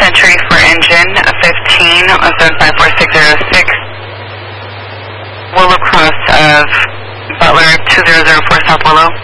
entry for engine 15 on 754-606. Willow Cross of Butler 2004 South Willow.